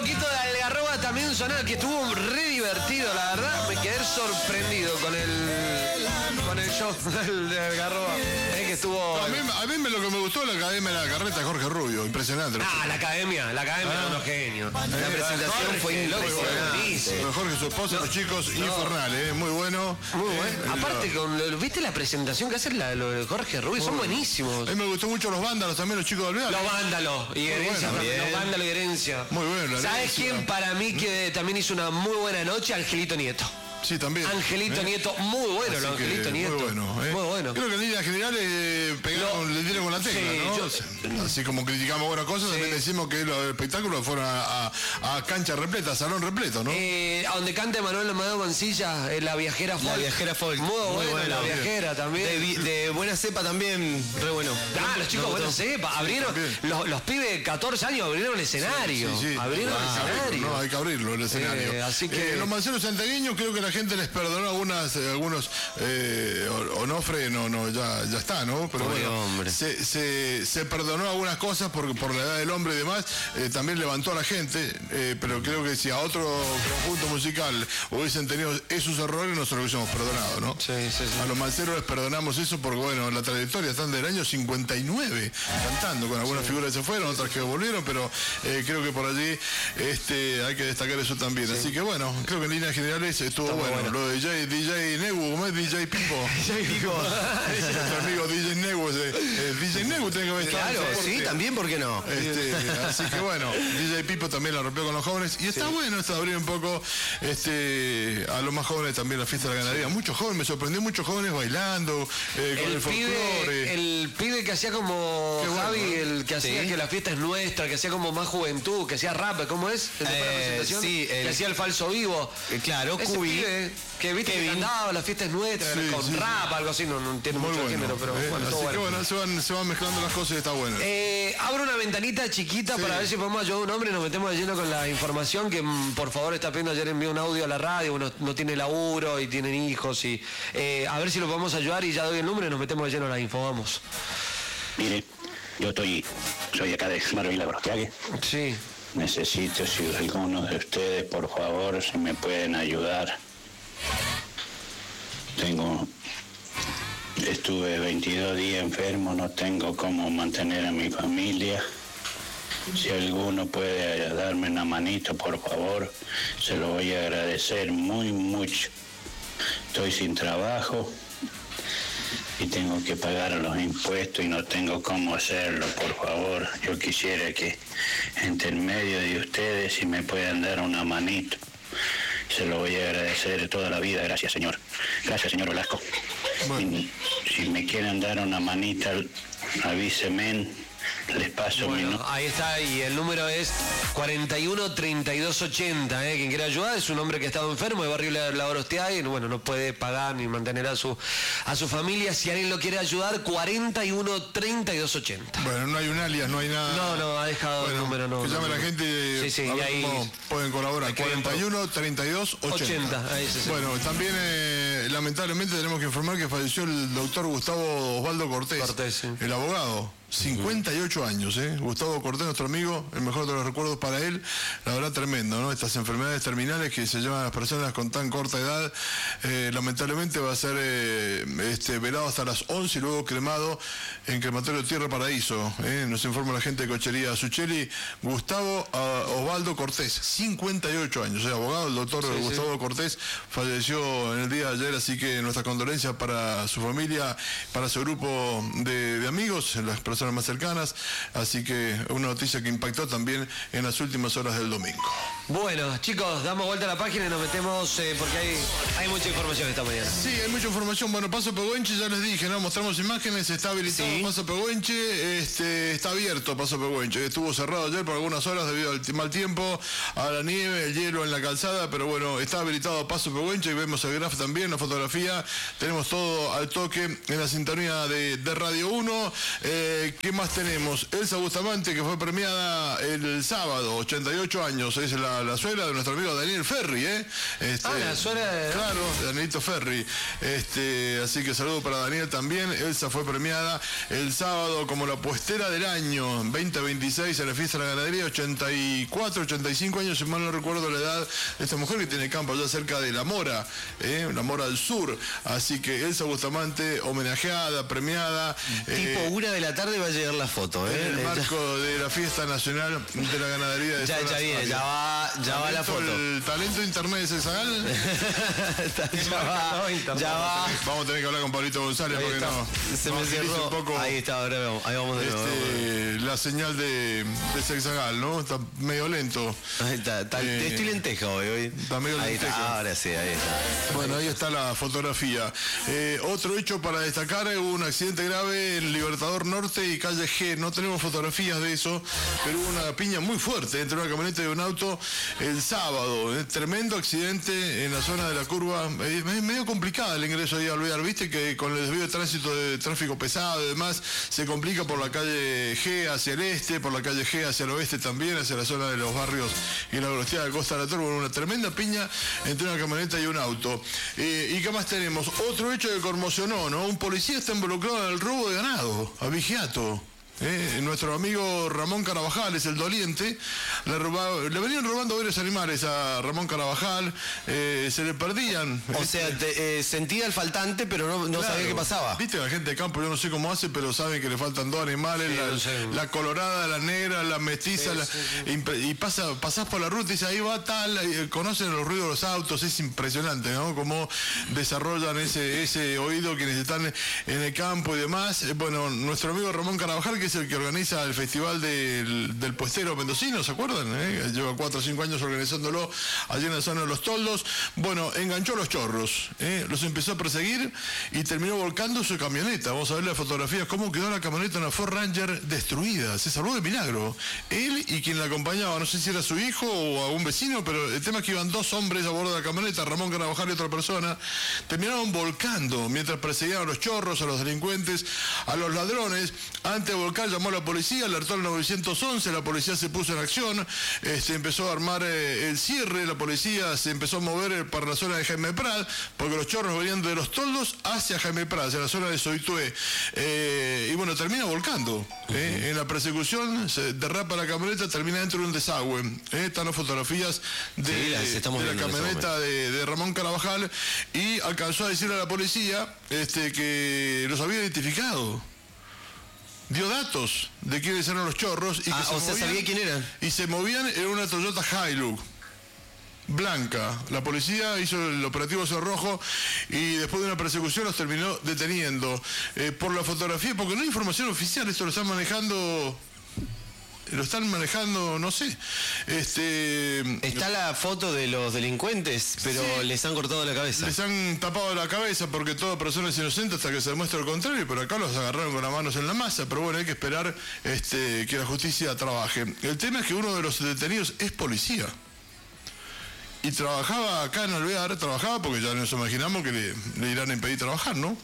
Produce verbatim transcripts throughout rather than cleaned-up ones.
poquito de Algarroba también sonaba, que estuvo re divertido, la verdad. Me quedé sorprendido con el con el show de Algarroba. Eh, que estuvo. No, a, mí, a mí me, lo que me gustó la Academia de la Carreta de Jorge Rubio, impresionante. Ah, la academia, la academia Ah. de unos genios. Eh, La presentación Jorge, fue muy buenísima. bueno. Jorge, su esposa, los chicos, infernal, eh, muy bueno. Muy bueno. Eh, Aparte, la- con lo- ¿viste la presentación que hace la, lo de Jorge Rubio? Son buenísimos. A mí me gustó mucho los vándalos también, los chicos del Alvear. Los vándalos y herencia, bueno, también, bien. los vándalos y herencia. Muy bueno. la ¿Sabes herencia. quién para mí que también hizo una muy buena noche? Angelito Nieto. Sí, también. Angelito ¿Eh? Nieto, muy bueno, Así lo que, Angelito Nieto. Muy bueno, ¿eh? Muy bueno. Creo que en líneas generales eh, pegaron, Lo- le dieron con la tecla, sí, ¿no? yo- Así como criticamos buenas cosas, Sí. también decimos que los espectáculos fueron a, a, a cancha repleta, salón repleto, ¿no? Eh, a donde canta Manuel Amadeo Mancilla, eh, la viajera folk. La viajera folk. Muy, Muy bueno, bueno, la bien. viajera también. De, vi- de buena cepa también, re bueno. Ah, los chicos, Me bueno, gustó. sepa, abrieron, también. los, los pibes de catorce años abrieron el escenario. Sí, sí. Abrieron Ah, el hay que abrirlo, escenario. No, hay que abrirlo, el escenario. Eh, así que- Eh, los manceros santiagueños, creo que la gente les perdonó algunas, eh, algunos, eh, o- Onofre, no, no, ya, ya está, ¿no? Pero Pobre bueno, hombre. se, se, se perdonó algunas cosas por, por la edad del hombre y demás, eh, también levantó a la gente, eh, pero creo que si a otro conjunto musical hubiesen tenido esos errores, no se lo hubiésemos perdonado, ¿no? Sí, sí, sí. A los manceros les perdonamos eso porque, bueno, la trayectoria están del año cincuenta y nueve cantando, con algunas figuras que se fueron, otras que volvieron, pero eh, creo que por allí este, hay que destacar eso también. Así que, bueno, creo que en líneas generales estuvo Está muy bueno. bueno. Lo de D J, D J Negu, ¿cómo es D J Pipo? Nuestro amigo D J Negu, ese, eh, D J Negu tiene que haber estado en Claro, el soporte. sí, también, ¿por qué no? Este, así que bueno, D J Pipo también la rompió con los jóvenes y está bueno esto de abrir un poco este, a los más jóvenes también la fiesta de la ganadería. Muchos jóvenes, me sorprendió muchos jóvenes bailando, eh, con el, El pibe, folclore. el pibe que hacía como Qué bueno, Javi, ¿eh? el que hacía Sí. que la fiesta es nuestra, que hacía como más juventud, que hacía rap, ¿cómo es? ¿El de la Eh, presentación? sí, que el- hacía el falso vivo. Eh, claro, Ese Cubi. pibe que viste que Kevin. cantaba, la fiesta es nuestra, Sí, con sí, rap, algo así, no, no entiendo Muy mucho el bueno. género, pero eh, bueno, así todo que bueno. bueno, se van, se van mezclando las cosas y está bueno. Eh, abro una ventanita chiquita Sí. para ver si podemos ayudar a un hombre y nos metemos de lleno con la información que mm, por favor está pidiendo. Ayer envió un audio a la radio, uno no tiene laburo y tienen hijos y eh, a ver si lo podemos ayudar y ya doy el número y nos metemos de lleno en la info, vamos. Mire, yo estoy, soy acá de Maravilla Brostiague. Sí. Necesito si alguno de ustedes, por favor, si me pueden ayudar. Tengo, estuve veintidós días enfermo, no tengo cómo mantener a mi familia. Si alguno puede darme una manito, por favor, se lo voy a agradecer muy mucho. Estoy sin trabajo y tengo que pagar los impuestos y no tengo cómo hacerlo, por favor. Yo quisiera que entre medio de ustedes si me puedan dar una manito. Se lo voy a agradecer toda la vida. Gracias, señor. Gracias, señor Velasco. Bueno. Y si me quieren dar una manita, avísenme. Les paso mi Bueno, número. ahí está, y el número es cuarenta y uno treinta y dos ochenta, ¿eh? Quien quiera ayudar es un hombre que ha estado enfermo de barrio La, la Orostiaga y bueno, no puede pagar ni mantener a su a su familia. Si alguien lo quiere ayudar, cuarenta y uno treinta y dos ochenta. Bueno, no hay un alias, no hay nada. No, no, ha dejado el número, no. Que no, llame no. la gente Sí, sí, a y ver ahí cómo pueden colaborar. hay que ver cuarenta y uno treinta y dos ochenta. ochenta, ahí sí, sí. Bueno, también eh, lamentablemente tenemos que informar que falleció el doctor Gustavo Osvaldo Cortés, Cortés, sí. el abogado. cincuenta y ocho años, ¿eh? Gustavo Cortés, nuestro amigo, el mejor de los recuerdos para él. La verdad, tremendo, ¿no? Estas enfermedades terminales que se llevan a las personas con tan corta edad, eh, lamentablemente va a ser eh, este, velado hasta las once y luego cremado en Crematorio Tierra Paraíso. ¿eh? Nos informa la gente de Cochería Sucheli. Gustavo uh, Osvaldo Cortés, cincuenta y ocho años, ¿eh? Abogado, el doctor Sí, Gustavo Cortés falleció en el día de ayer, así que nuestras condolencias para su familia, para su grupo de, de amigos, las personas más cercanas, así que una noticia que impactó también en las últimas horas del domingo. Bueno, chicos, damos vuelta a la página y nos metemos eh, porque hay, hay mucha información esta mañana. Sí, hay mucha información. Bueno, Paso Pehuenche, ya les dije, ¿no? Mostramos imágenes, está habilitado Sí. Paso Pehuenche, este, está abierto Paso Pehuenche. Estuvo cerrado ayer por algunas horas debido al mal tiempo, a la nieve, el hielo en la calzada, pero bueno, está habilitado Paso Pehuenche y vemos el graf también, la fotografía. Tenemos todo al toque en la sintonía de, de Radio uno. Eh, Eh, ¿Qué más tenemos? Elsa Bustamante, que fue premiada el sábado, ochenta y ocho años, es la, la suegra de nuestro amigo Daniel Ferri, ¿eh? Este, Ah, la suegra de... Claro, de Danielito Ferri. Este, así que saludo para Daniel también. Elsa fue premiada el sábado como la puestera del año veinte veintiséis en la fiesta de la ganadería, ochenta y cuatro, ochenta y cinco años, si mal no recuerdo la edad de esta mujer que tiene campo allá cerca de La Mora, ¿eh? La Mora al sur. Así que Elsa Bustamante homenajeada, premiada. Tipo eh, una de la tarde va a llegar la foto, ¿eh? en el marco de la fiesta nacional de la ganadería de Ya, Zona ya viene, Aria. ya va, ya va la Talento, foto. El talento internet de Cesargal. ya va, ya va. Vamos a tener que hablar con Pablito González Ahí porque está. no. Se no me agiliza cerró. un poco Ahí está, ahora vamos, ahí vamos de nuevo. este, la señal de, de Sexagal, ¿no? Está medio lento. Ahí está, está- Eh, estoy lenteja hoy. hoy. está medio ahí lenteja. está, ahora sí, ahí está. Bueno, ahí está la fotografía. Eh, otro hecho para destacar, hubo un accidente grave en Libertador Norte y Calle G. No tenemos fotografías de eso, pero hubo una piña muy fuerte entre una camioneta y un auto el sábado. Eh, tremendo accidente en la zona de la curva. Eh, es medio complicada el ingreso ahí a Alvear. Viste que con el desvío de tránsito de tráfico pesado y demás, se complica por la calle G hacia el este, por la calle G hacia el oeste también, hacia la zona de los barrios y la velocidad de Costa de la Torre. Una tremenda piña entre una camioneta y un auto. Eh, ¿Y qué más tenemos? Otro hecho que conmocionó, ¿no? Un policía está involucrado en el robo de ganado, abigeato. Eh, nuestro amigo Ramón Carabajal es el doliente. Le, robaba, le venían robando varios animales a Ramón Carabajal, eh, se le perdían. O sea, te, eh, sentía el faltante, pero no, no Claro. sabía qué pasaba. Viste, la gente de campo, yo no sé cómo hace, pero saben que le faltan dos animales, Sí, la, no sé. la colorada, la negra, la mestiza, Sí, la- sí, impre- y pasa, pasás por la ruta y dice, ahí va tal, eh, conocen los ruidos de los autos, es impresionante, ¿no? Cómo desarrollan ese, ese oído quienes están en el campo y demás. Eh, Bueno, nuestro amigo Ramón Carabajal, que es el que organiza el festival del, del puestero mendocino, ¿se acuerdan? eh? Lleva cuatro o cinco años organizándolo allí en la zona de los Toldos. Bueno, enganchó a los chorros, ¿eh? Los empezó a perseguir y terminó volcando su camioneta. Vamos a ver las fotografías, cómo quedó la camioneta, una Ford Ranger destruida. Se salvó de milagro. Él y quien la acompañaba, no sé si era su hijo o algún vecino, pero el tema es que iban dos hombres a bordo de la camioneta, Ramón Carabajal y otra persona, terminaron volcando mientras perseguían a los chorros, a los delincuentes, a los ladrones. Antes de volcar llamó a la policía, alertó al nueve once, la policía se puso en acción, este, empezó a armar eh, el cierre, la policía se empezó a mover eh, para la zona de Jaime Prat, porque los chorros venían de los Toldos hacia Jaime Prat, hacia la zona de Soitué. Eh, y bueno, termina volcando. eh, en la persecución se derrapa la camioneta, termina dentro de un desagüe. eh, están las fotografías de, Sí, las estamos de la viendo en ese camioneta de, de Ramón Carabajal, y alcanzó a decirle a la policía este, que los había identificado. Dio datos de quiénes eran los chorros y que Ah, se o sea, movían, sabía quién eran. y se movían en una Toyota Hilux blanca. La policía hizo el operativo Cerrojo y después de una persecución los terminó deteniendo. Eh, por la fotografía, porque no hay información oficial, esto lo están manejando, lo están manejando, no sé. Este, Está la foto de los delincuentes, pero Sí. les han cortado la cabeza. les han tapado la cabeza porque toda persona es inocente hasta que se demuestre lo contrario, pero acá los agarraron con las manos en la masa. Pero bueno, hay que esperar este, que la justicia trabaje. El tema es que uno de los detenidos es policía. Y trabajaba acá en Alvear, trabajaba porque ya nos imaginamos que le, le irán a impedir trabajar, ¿no?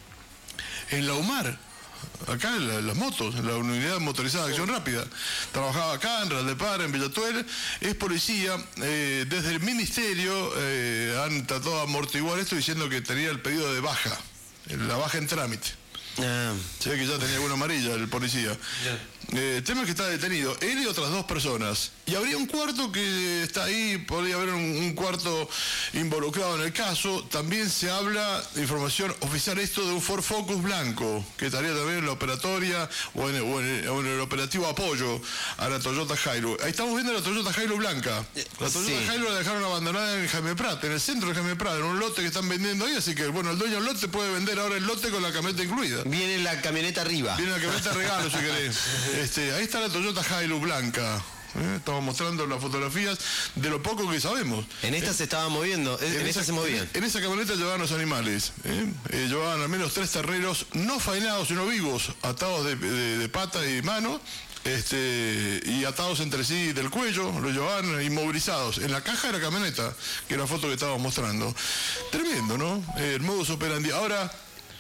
En la UMAR, acá en la- las motos, en la unidad motorizada de acción rápida. Trabajaba acá en Real de Par, en Villatuel, es policía. Eh, desde el ministerio eh, han tratado de amortiguar esto diciendo que tenía el pedido de baja, la baja en trámite. Ah, Se ve que ya tenía alguna amarilla el policía. Eh, el tema es que está detenido él y otras dos personas. Y habría un cuarto que está ahí, podría haber un, un cuarto involucrado en el caso. También se habla de información oficial esto de un Ford Focus blanco, que estaría también en la operatoria o en, o en el, o en el operativo apoyo a la Toyota Hilux. Ahí estamos viendo la Toyota Hilux blanca. La Toyota Sí. Hilux la dejaron abandonada en Jaime Prat, en el centro de Jaime Prat, en un lote que están vendiendo ahí. Así que, bueno, el dueño del lote puede vender ahora el lote con la camioneta incluida. viene la camioneta arriba. Viene la camioneta regalo, si querés. Este, ahí está la Toyota Hilux blanca. ¿eh? Estamos mostrando las fotografías de lo poco que sabemos. En esta se estaba moviendo, en, en esta se movían. En esa camioneta llevaban los animales. ¿eh? Eh, llevaban al menos tres terneros, no faenados, sino vivos, atados de, de, de pata y mano. Este, y atados entre sí del cuello, los llevaban inmovilizados en la caja de la camioneta, que era la foto que estábamos mostrando. Tremendo, ¿no? Eh, el modus operandi. Ahora,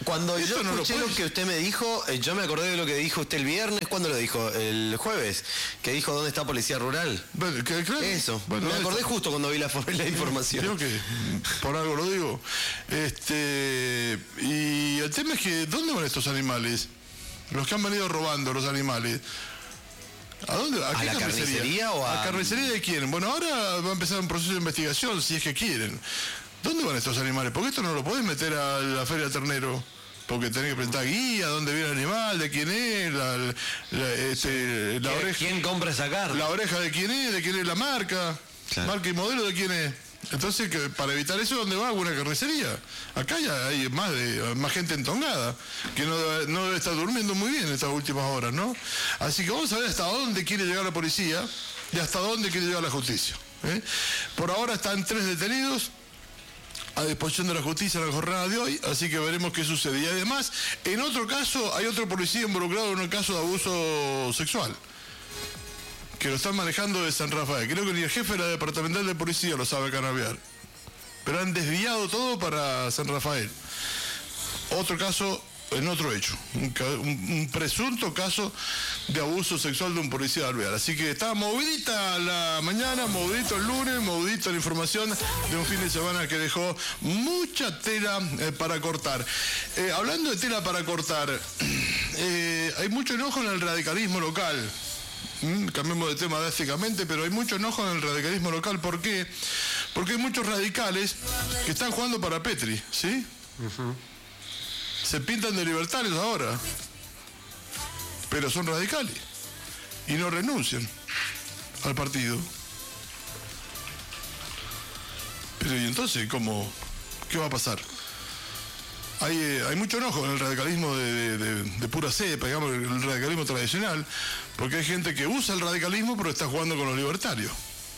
Cuando Esto yo no lo escuché lo, puedes- que usted me dijo, eh, yo me acordé de lo que dijo usted el viernes. ¿Cuándo lo dijo? El jueves. Que dijo, ¿dónde está Policía Rural? Bueno, que, claro, Eso. bueno, me acordé eso. justo cuando vi la, la información. Digo que por algo lo digo. Este, y el tema es que, ¿dónde van estos animales? Los que han venido robando los animales. ¿A dónde? ¿A, ¿A qué la carnicería o a- ¿A carnicería de quién? Bueno, ahora va a empezar un proceso de investigación, si es que quieren. ¿Dónde van estos animales? Porque esto no lo podés meter a la Feria del Ternero. Porque tenés que presentar guía, dónde viene el animal, de quién es, la, la, este, la ¿Quién- oreja. ¿Quién compra esa carne? La oreja de quién es, de quién es la marca, Claro. marca y modelo de quién es. Entonces, que para evitar eso, ¿dónde va alguna carnicería? Acá ya hay más de más gente entongada, que no debe, no debe estar durmiendo muy bien estas últimas horas, ¿no? Así que vamos a ver hasta dónde quiere llegar la policía y hasta dónde quiere llegar la justicia. ¿eh? Por ahora están tres detenidos a disposición de la justicia en la jornada de hoy, así que veremos qué sucede. Y además, en otro caso, hay otro policía involucrado en un caso de abuso sexual, que lo están manejando de San Rafael. Creo que ni el jefe de la departamental de policía lo sabe canaviar. Pero han desviado todo para San Rafael. Otro caso en otro hecho. Un, ca- un- un presunto caso de abuso sexual de un policía de Alvear. Así que está movidita la mañana, movidito el lunes, movidito la información de un fin de semana que dejó mucha tela eh, para cortar. Eh, hablando de tela para cortar, eh, hay mucho enojo en el radicalismo local. Mm, cambiemos de tema drásticamente, pero hay mucho enojo en el radicalismo local. ¿Por qué? Porque hay muchos radicales que están jugando para Petri, ¿sí? Se pintan de libertarios ahora, pero son radicales y no renuncian al partido. Pero ¿y entonces cómo? ¿Qué va a pasar? Hay, eh, hay mucho enojo en el radicalismo de, de- de- de pura cepa, digamos, el radicalismo tradicional, porque hay gente que usa el radicalismo pero está jugando con los libertarios.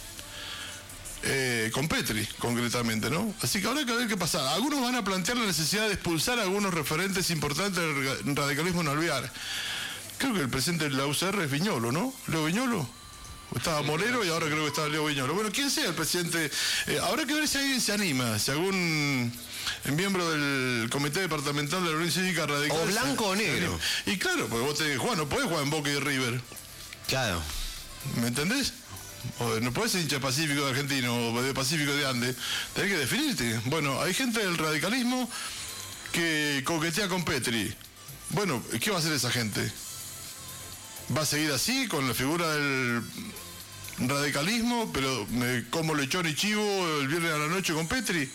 Eh, con Petri, concretamente, ¿no? Así que habrá que ver qué pasa. Algunos van a plantear la necesidad de expulsar a algunos referentes importantes del ra- radicalismo en Alvear. Creo que el presidente de la U C R es Viñolo, ¿no? Leo Viñolo. Estaba Molero y ahora creo que está Leo Viñolo. Bueno, quien sea el presidente, eh, habrá que ver si alguien se anima, si algún miembro del Comité Departamental de la Unión Cívica Radical... O blanco se- o se negro. anima. Y claro, porque vos tenés que jugar, no podés jugar en Boca y River. Claro. ¿Me entendés? O no puedes ser hincha Pacífico de Argentino o de Pacífico de Andes. Tenés que definirte. Bueno, hay gente del radicalismo que coquetea con Petri. Bueno, ¿qué va a hacer esa gente? ¿Va a seguir así con la figura del radicalismo, pero me como lechón y chivo el viernes a la noche con Petri?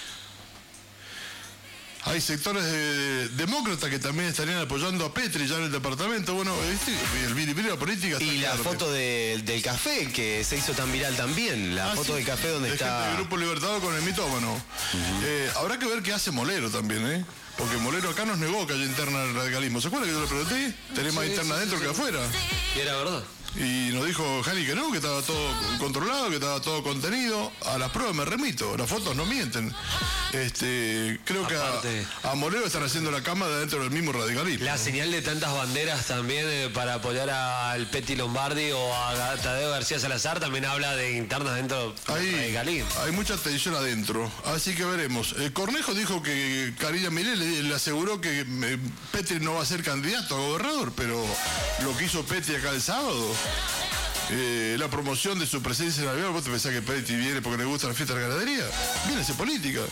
Hay sectores de, de- demócratas que también estarían apoyando a Petri ya en el departamento. Bueno, ¿viste? El viripirio de la política está Y la claro. foto de- del café, que se hizo tan viral también. La Ah, foto sí, del café donde de gente está... del Grupo Libertador con el mitómano. Eh, habrá que ver qué hace Molero también, ¿eh? Porque Molero acá nos negó que haya interna del radicalismo. ¿Se acuerdan que yo le pregunté? Tenés más Sí, interna sí, adentro sí, que sí. afuera. Y era verdad. Y nos dijo Jani que no, que estaba todo controlado, que estaba todo contenido. A las pruebas me remito, las fotos no mienten. Este, creo Aparte- que a, a Molero están haciendo la cama de dentro del mismo radicalismo. La señal de tantas banderas también eh, para apoyar al Peti Lombardi o a Ga- Tadeo García Salazar también habla de internas dentro del Hay, radicalismo. hay mucha tensión adentro, así que veremos. Eh, Cornejo dijo que Karina Milei le, le aseguró que eh, Petri no va a ser candidato a gobernador, pero lo que hizo Petri acá el sábado, eh, la promoción de su presencia en Alvear, ¿vos te pensás que Petri viene porque le gusta la fiesta de la ganadería? Viene a hacer política.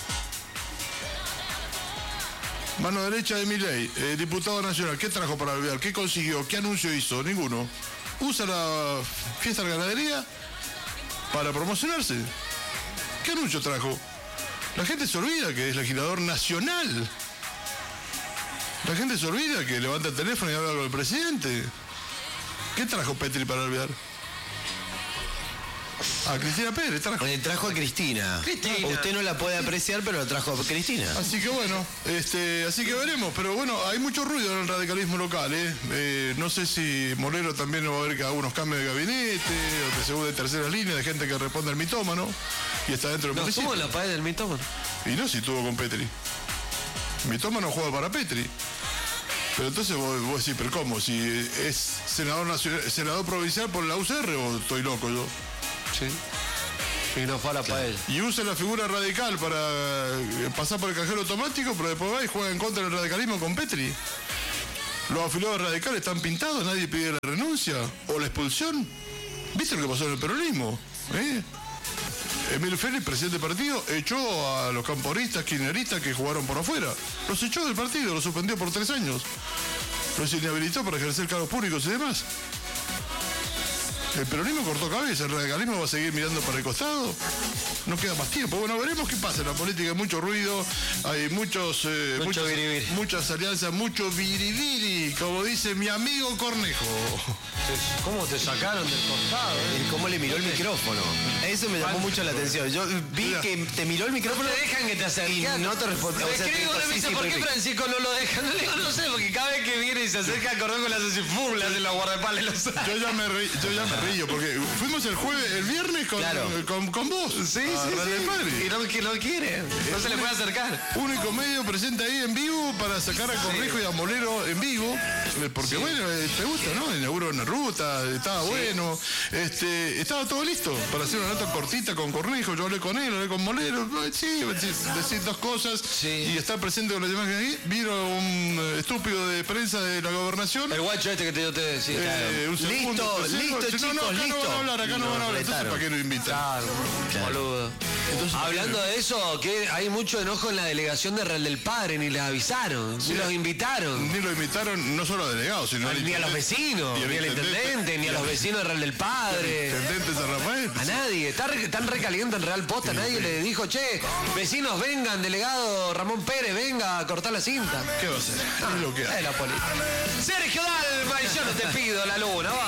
Mano derecha de Milei, eh, diputado nacional, ¿qué trajo para Alvear? ¿Qué consiguió? ¿Qué anuncio hizo? Ninguno. Usa la fiesta de la ganadería para promocionarse. ¿Qué anuncio trajo? La gente se olvida que es legislador nacional. La gente se olvida que levanta el teléfono y habla con el presidente. ¿Qué trajo Petri para Alvear? A Cristina Pérez trajo. Le trajo a Cristina. Cristina. Usted no la puede apreciar, pero la trajo a Cristina. Así que bueno, este, así que veremos, pero bueno, hay mucho ruido en el radicalismo local, ¿eh? Eh, no sé si Molero también va a haber que algunos cambios de gabinete, o de segunda y tercera línea, de gente que responde al mitómano, y está dentro del No, municipio. somos la pared del mitómano. Y no si tuvo con Petri. Mitómano juega para Petri. Pero entonces vos, vos decís, pero ¿cómo? Si es senador nacional, senador provincial por la U C R o estoy loco yo. Sí. Y no fue a la paella. Y usa la figura radical para eh, pasar por el cajero automático, pero después va y juega en contra del radicalismo con Petri. Los afiliados radicales están pintados, nadie pide la renuncia o la expulsión. ¿Viste lo que pasó en el peronismo? ¿Eh? Emilio Félix, presidente del partido, echó a los camporistas, kirchneristas que jugaron por afuera. Los echó del partido, los suspendió por tres años. Los inhabilitó para ejercer cargos públicos y demás. El peronismo cortó cabeza, el radicalismo va a seguir mirando para el costado. No queda más tiempo. Bueno, veremos qué pasa. En la política hay mucho ruido, hay muchos, eh, Mucho muchas, biribiri. muchas alianzas, mucho biribiri, como dice mi amigo Cornejo. ¿Cómo te sacaron del costado? Eh? ¿Cómo le miró el micrófono? Eso me llamó mucho la atención. Yo vi Mira. que te miró el micrófono. No te dejan que te acerques. Y no te respondió. Le O sea, te escribo, dijo, no me sí, dice, sí, ¿por qué Pepe. Francisco no lo deja? No le digo, no sé, porque cada vez que viene y se acerca a Cordón con las hace ¡pum! Le hace la guardaespaldas y lo saca. Yo ya me rí, yo ya me río, porque fuimos el jueves, el viernes con, Claro. con, con vos. Sí, a sí, Radio sí. Padre. Y no, que no quiere. No se le puede acercar. Único medio presente ahí en vivo para sacar a Cornejo y a Molero en vivo. eh, Porque bueno, eh, te gusta, ¿no? Inauguró una ruta, estaba bueno. Este, estaba todo listo para hacer una nota cortita con Cornejo. Yo hablé con él, hablé con Molero. eh, Sí, decir, decir dos cosas Sí. y estar presente con las imágenes ahí. Vino un eh, estúpido de prensa de la gobernación. El guacho este que te, yo te decía. Eh, un Listo, segundo, tercero. listo, No, no, chicos, acá no listo. van a hablar, acá Y no lo van a hablar. Entonces, apretaron. ¿para qué nos invitan? Claro, boludo. Hablando de eso, que hay mucho enojo en la delegación de Real del Padre, ni les avisaron, ni los invitaron. Ni lo invitaron, no solo a delegados, sino al Ni a los intendente- vecinos, y al ni al intendente, ni a los vecinos de Real del Padre. Intendente San Rafael. A nadie, está re- tan recaliente en Real Posta, nadie le dijo, che, vecinos vengan, delegado Ramón Pérez, venga a cortar la cinta. ¿Qué va a hacer? Es lo que hay. Es la política. Sergio Dalma, y yo no te pido la luna, va.